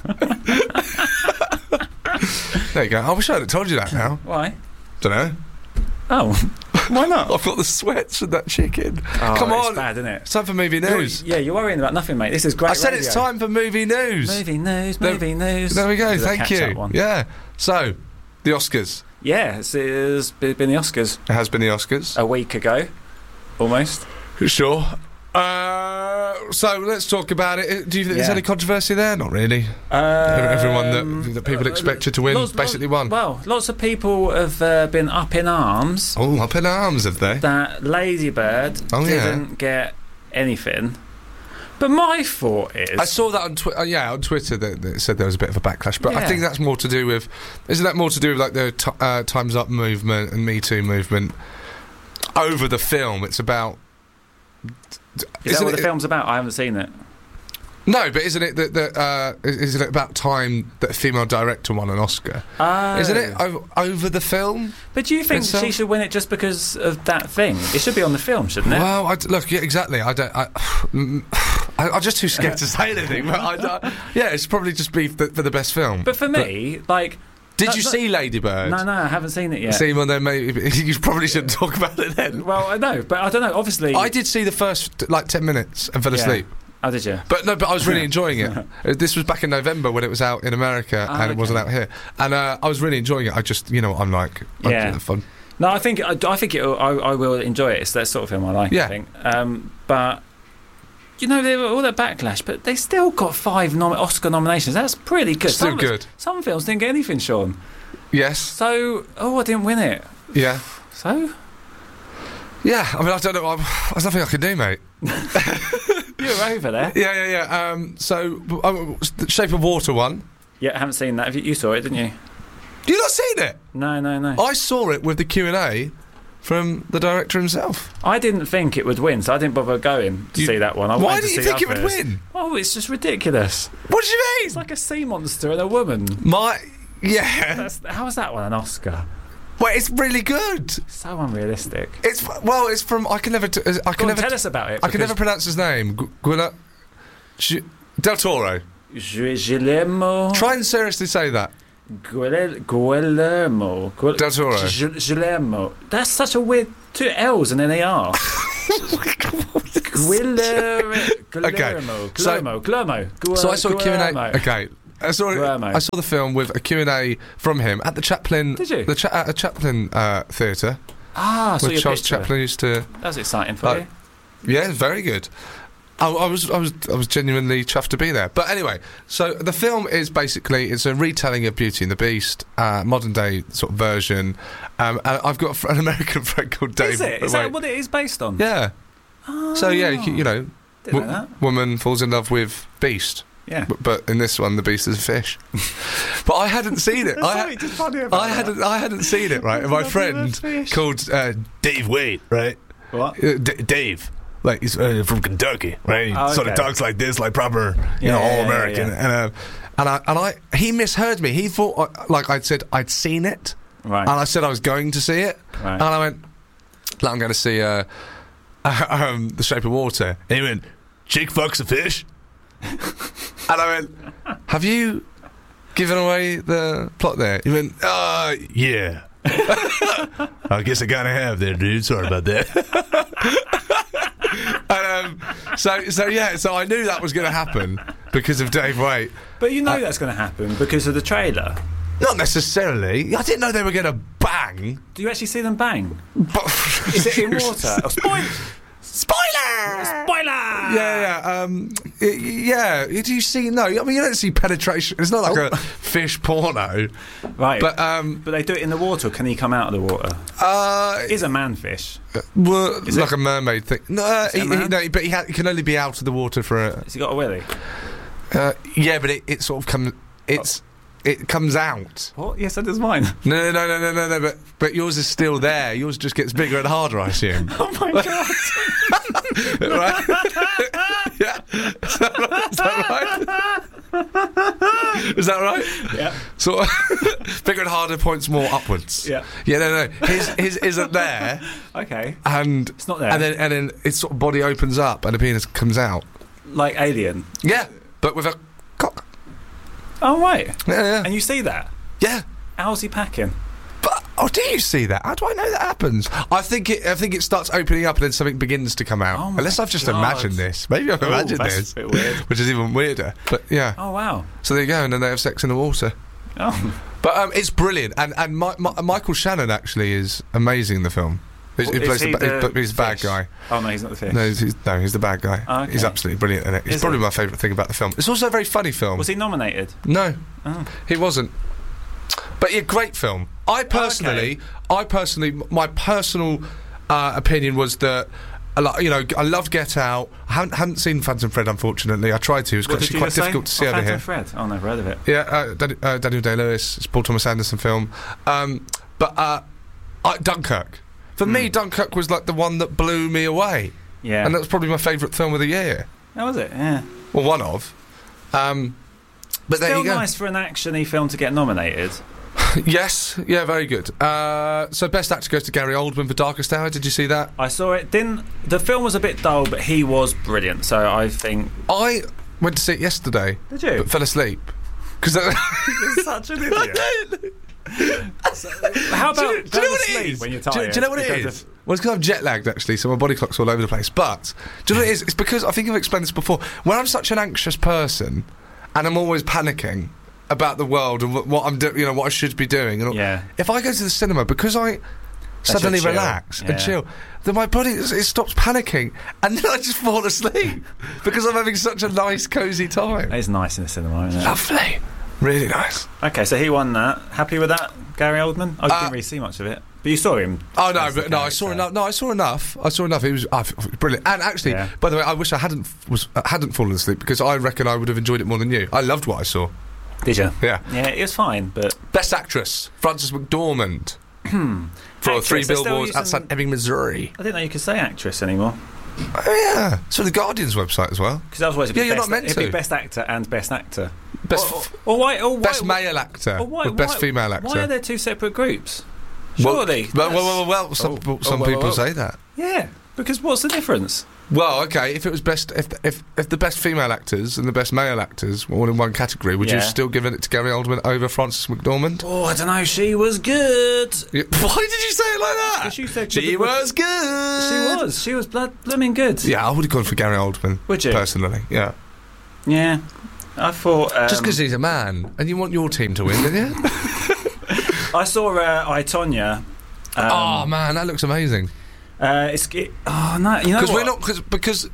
There you go. I wish I had told you that now. Why? Don't know. Oh, why not? I've got the sweats and that chicken. Oh, Come it's on. bad, isn't it? It's time for movie news. You're, yeah, you're worrying about nothing, mate. This is great. I said radio. it's time for movie news. Movie news, There- movie news. There we go. This is a Thank catch-up you. one. Yeah. So, the Oscars. Yeah, it's, it's been the Oscars It has been the Oscars. a week ago, almost. Sure. Uh, so let's talk about it. Do you think there's Yeah. any controversy there? Not really. Um, Everyone that, that people expected to win lots- basically lots- won. Well, lots of people have uh, been up in arms Oh, up in arms, have they? that Lady Bird Oh, yeah. didn't get anything. But my thought is, I saw that on Twitter. Uh, yeah, on Twitter that, that it said there was a bit of a backlash, but I Yeah. think that's more to do with. Isn't that more to do with like the t- uh, Times Up movement and Me Too movement over the film? It's about. is that isn't what it- the film's about? I haven't seen it. No, but isn't it that that uh, is- isn't it about time that a female director won an Oscar? Oh. Isn't it o- over the film? But do you think itself? she should win it just because of that thing? It should be on the film, shouldn't it? Well, I d look, yeah, exactly. I don't. I, I, I'm just too scared to say anything. But I, don't- yeah, it's probably just be for, for the best film. But for me, like, did no, you no- see Lady Bird? no, no, I haven't seen it yet. See, well, then maybe you probably shouldn't talk about it then. Well, I know, but I don't know. Obviously, I did see the first like ten minutes and fell Yeah. asleep. Oh, did you? But no, but I was really enjoying it. Uh, This was back in November when it was out in America Ah, and it wasn't okay. out here. And uh, I was really enjoying it. I just, you know, what I'm like, I Yeah. have fun. No, I think I, I think it. I, I will enjoy it. It's that sort of film I like. Yeah. I think. Um, but you know, there were all that backlash, but they still got five nom- Oscar nominations. That's pretty good. Still some, good. Some films didn't get anything, Sean. Yes. So, oh, I didn't win it. Yeah. So Yeah. I mean, I don't know. I'm, there's nothing I can do, mate. you were over there. Yeah, yeah, yeah. Um, so, um, The Shape of Water won. Yeah, I haven't seen that. Have you, you saw it, didn't you? You not seen it? No, no, no. I saw it with the Q and A from the director himself. I didn't think it would win, so I didn't bother going to You- see that one. I Why wanted do to you see think it would others. win? Oh, it's just ridiculous. What do you mean? It's like a sea monster and a woman. My yeah. That's, how is that one an Oscar? Well, it's really good. So unrealistic. It's well, it's from I can never t- I Go can on, never tell us about it. I can because never pronounce his name. Gu- Guilla G- Del Toro. Gu- Guillermo. Try and seriously say that. Guil- Guillermo. Guil- Del Toro. Gu- Guillermo. That's such a weird. Two L's and then A R. Guillermo. Guillermo. so- Guillermo. Guillermo. Gu- So I saw a Q and Guillermo. A. Okay. I saw, Guillermo. I saw the film with a Q and A from him at the Chaplin. Did you? The cha- at a Chaplin uh, theatre Ah, I saw where your Charles picture. for. Chaplin used to. That was exciting for Uh, you. Yeah, very good. I, I was, I was, I was genuinely chuffed to be there. But anyway, so the film is basically it's a retelling of Beauty and the Beast, uh, modern day sort of version. Um, and I've got a fr- an American friend called Dave. Is it? Is wait. that what it is based on? Yeah. Oh. So yeah, you, you know, Didn't w- know that. woman falls in love with Beast. Yeah. But, but in this one, the Beast is a fish. But I hadn't seen it. I, something just funny about I that. hadn't. I hadn't seen it. Right. And my Love friend the fish. called uh, Dave Wade. Right. What? Uh, D- Dave. Like he's uh, from Kentucky, right? He Oh, sort of okay. talks like this, like proper, you Yeah, know, yeah, all yeah, American. yeah. And uh, and I and I he misheard me. He thought uh, like I'd said I'd seen it, Right. and I said I was going to see it, Right. and I went, like, I'm going to see uh, um, The Shape of Water. And he went, chick fucks a fish, and I went, have you given away the plot there? He went, uh, yeah. I guess I kind of have there, dude. Sorry about that. And, um, so, so yeah, so I knew that was going to happen because of Dave Waite. But you know that's going to happen because of the trailer. Not necessarily. I didn't know they were going to bang. Do you actually see them bang? But Is it in water? Oh, spoil- Spoiler! Spoiler! Yeah, yeah, um, y- yeah. Do you see? No, I mean you don't see penetration. It's not like Oh. a fish porno. Right. But um, But they do it in the water. Can he come out of the water? uh, Is a manfish. well, Is like it- a mermaid thing. No, uh, Is it he, a he, man? no, but he, ha- he can only be out of the water for a. Has he got a willy? Uh, yeah, but it, it sort of comes. It's it comes out. What? Yes, that is mine. No, no, no, no, no, no, no. But but yours is still there. Yours just gets bigger and harder, I assume. Oh my god! Right? Yeah. Is that right? Is that right? Is that right? Yeah. Sort of bigger and harder points more upwards. Yeah. Yeah. No, no. His his isn't there, Okay. and It's not there. and then and then its sort of body opens up and the penis comes out. Like Alien. Yeah, but with a cock. Oh right. Yeah, yeah. And you see that? Yeah. How's he packing? But oh, do you see that? How do I know that happens? I think it. I think it starts opening up and then something begins to come out. Oh my Unless I've just God. imagined this. Maybe I've Oh, imagined that's this, a bit weird. which is even weirder. But yeah. Oh wow. So there you go, and then they have sex in the water. Oh. But um, it's brilliant, and and Mi- Mi- Michael Shannon actually is amazing in the film. He's, he Is plays he the, ba- the he's, he's the bad fish? guy. Oh no, he's not the fish. No, he's, he's, no, he's the bad guy. Oh, okay. He's absolutely brilliant in it. It's Is probably he? my favourite thing about the film. It's also a very funny film. Was he nominated? No, Oh. he wasn't. But yeah, great film. I personally, I personally, my personal uh, opinion was that, a lot, you know, I loved Get Out. I haven't, hadn't seen Phantom Thread, unfortunately. I tried to. It was What did actually you quite just say? difficult to see oh, over Phantom here. Thread. Oh, never heard of it. Yeah, uh, Dan- uh, Daniel Day-Lewis. It's Paul Thomas Anderson film. Um, but uh, I, Dunkirk. For me, Dunkirk was like the one that blew me away. Yeah. And that was probably my favourite film of the year. That was it. Yeah. Well, one of. Um, but there Still you go. nice for an action-y film to get nominated. Yes, yeah, very good. Uh, so best actor goes to Gary Oldman for Darkest Hour. Did you see that? I saw it. Didn't the film was a bit dull, but he was brilliant. So I think. I went to see it yesterday. Did you? But fell asleep. Because You're such an idiot. How about do you, do you know what it sleep is? when you're Do you- tired? Do, you know what it because is? of- Well, it's because I'm jet lagged actually, so my body clock's all over the place. But do you know what it is? It's because I think I've explained this before. When I'm such an anxious person, and I'm always panicking about the world and what, what I'm doing, you know, what I should be doing. And all, Yeah. If I go to the cinema, because I suddenly your chill. relax Yeah. and chill, then my body it stops panicking, and then I just fall asleep because I'm having such a nice, cosy time. It's nice in the cinema, isn't it? Lovely, really nice. Okay, so he won that. Happy with that, Gary Oldman? I Uh, didn't really see much of it, but you saw him. Oh no, as the but no, I saw character. enough. No, I saw enough. I saw enough. It was, uh, it was brilliant. And actually, Yeah. by the way, I wish I hadn't f- was uh, hadn't fallen asleep because I reckon I would have enjoyed it more than you. I loved what I saw. Did you? Yeah. Yeah, it was fine, but Best actress, Frances McDormand, for Actress, Three they're still Billboards using- outside Ebbing, Missouri. I didn't know you could say actress anymore. Oh yeah, it's on the Guardian's website as well. Because otherwise, it'd be Yeah, you're best, not meant it'd be to. best actor and best actor. Best Or, f- or why? Or why? best male actor or why, with best why- female actor. Why are there two separate groups? Well- Surely. Well, well, that's- well, well, some, Oh, people- oh, some well, people well. say that. Yeah, because what's the difference? Well, okay, if it was best, if if if the best female actors and the best male actors were all in one category, would you Yeah. still give it to Gary Oldman over Frances McDormand? Oh, I don't know. She was good. Yeah. Why did you say it like that? 'Cause you said- she was good. She was. She was blood blooming good. Yeah, I would have gone for Gary Oldman. Would you? Personally, yeah. Yeah. I thought. Um, Just because he's a man, and you want your team to win, don't you? I saw uh, I, Tonya. oh Um, man, that looks amazing. uh, it's it, oh no, you know Because what? we're not cause, because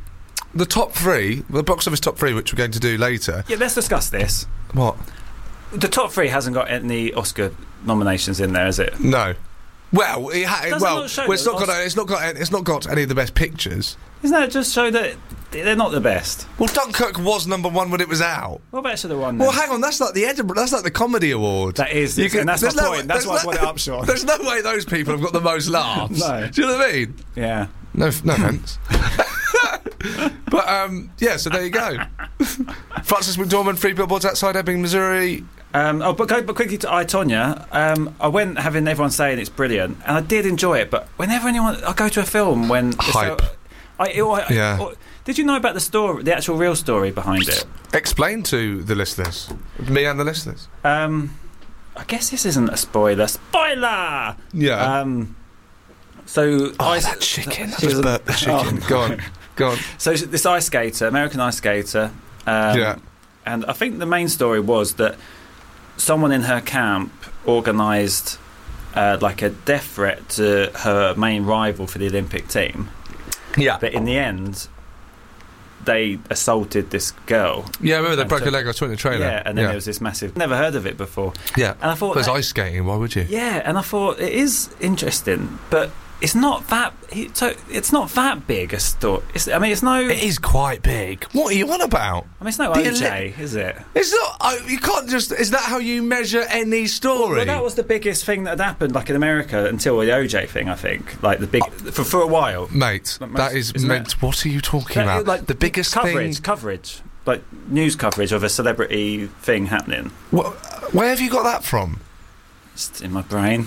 the top three, the box office top three, which we're going to do later. Yeah, let's discuss this. What? The top three hasn't got any Oscar nominations in there, is it? No. Well, it ha- Does it well, not show well, it's that not got. Os- It's not got. It's not got any of the best pictures. Isn't that just show that they're not the best? Well, Dunkirk was number one when it was out. What about should have won? Well, then? hang on, that's like the Edinburgh. That's like the comedy award. That is, You and that's my there's no- point. That's there's why I no- brought it up, Sean. There's no way those people have got the most laughs. No. Do you know what I mean? Yeah. No, f- no offence. But um, yeah, so there you go. Francis McDormand, Three Billboards Outside Ebbing, Missouri. Um, oh, but go but quickly to I, Tonya. Um, I went having everyone saying it's brilliant, and I did enjoy it. But whenever anyone, I go to a film when Hype. So, I, it, I, Yeah. I- did you know about the story, the actual real story behind it? Explain to the listeners, me and the listeners. Um, I guess this isn't a spoiler. Spoiler. Yeah. Um, so oh, I, that chicken. I she was just a- burped the chicken. Oh. Go on. Go on. So this ice skater, American ice skater. Um, Yeah. And I think the main story was that someone in her camp organised uh, like a death threat to her main rival for the Olympic team. Yeah. But in the end, they assaulted this girl. Yeah, I remember they And broke took- a leg. I saw it in the trailer. Yeah, and then there was this massive. Never heard of it before. Yeah. And I thought Well, it's that- ice skating. Why would you? Yeah, and I thought it is interesting, but it's not that. he- So it's not that big a story. It's, I mean, it's no. It is quite big. What are you on about? I mean, it's no The O J, is it? It's not. Oh, you can't just. Is that how you measure any story? Well, that was the biggest thing that had happened, like in America, until the O J thing. I think, like the big for for a while. Mate, Like that most- is isn't meant. it? What are you talking That- about? like the biggest coverage, thing. coverage, like news coverage of a celebrity thing happening. Wha- where have you got that from? Just in my brain.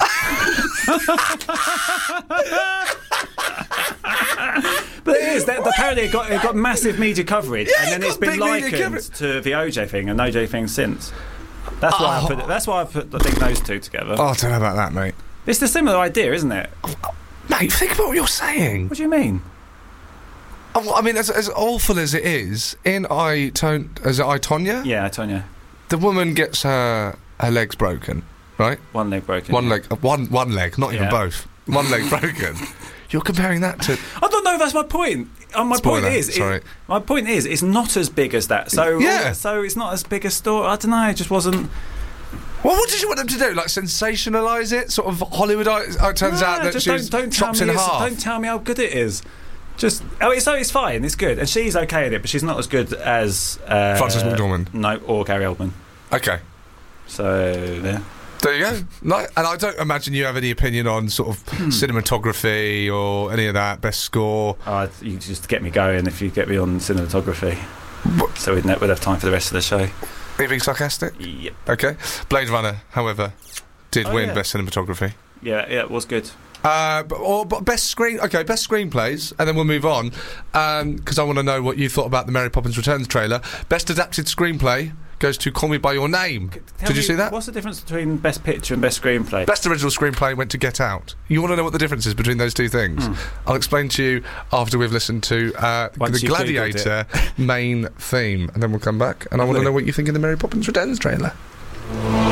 But it is. That, apparently, it got it got massive media coverage, Yeah, and it then got it's been big media likened coverage. to the O J thing and O J thing since. That's why Oh. I put. It, that's why I put. I think those two together. Oh, I don't know about that, mate. It's a similar idea, isn't it? Mate, think about what you're saying. What do you mean? Oh, well, I mean, as, as awful as it is, in I Ton- as I Tonya, Yeah, Tonya. the woman gets her her legs broken, right? One leg broken. One leg, uh, one one leg, not even Yeah. both. One leg broken. You're comparing that to. I don't know if that's my point. Uh, my Spoiler, point is, it- sorry. my point is, it's not as big as that. So Yeah. so it's not as big a story. I don't know. It just wasn't. Well, what did you want them to do? Like sensationalise it? Sort of Hollywoodize? Oh, it turns Nah, out that just she was don't, don't tell chopped me in it's- half. Don't tell me how good it is. Just oh, it's so it's fine. It's good, and she's okay at it, but she's not as good as uh, Frances McDormand. No, or Gary Oldman. Okay. So yeah. There you go. Like, and I don't imagine you have any opinion on sort of Hmm. cinematography or any of that, best score. Oh, you just get me going if you get me on cinematography. So we'd, ne- we'd have time for the rest of the show. Are you being sarcastic? Yep. Okay. Blade Runner, however, did Oh, win yeah. best cinematography. Yeah, yeah, it was good. Uh, but, or but best screen, okay, best screenplays, and then we'll move on because I want to know what you thought about the Mary Poppins Returns trailer. Best adapted screenplay goes to Call Me by Your Name. Tell Did you me, see that? What's the difference between best picture and best screenplay? Best original screenplay went to Get Out. You want to know what the difference is between those two things? I'll explain to you after we've listened to uh, Once the you've Gladiator main theme, and then we'll come back. And I want to Lovely. know what you think of the Mary Poppins Returns trailer.